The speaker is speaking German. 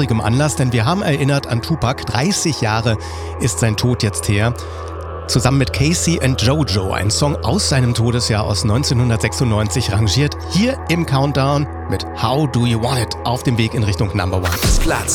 traurigem Anlass, denn wir haben erinnert an Tupac. 30 Jahre ist sein Tod jetzt her. Zusammen mit Casey and Jojo, ein Song aus seinem Todesjahr aus 1996, rangiert hier im Countdown mit How Do You Want It auf dem Weg in Richtung Number One. Platz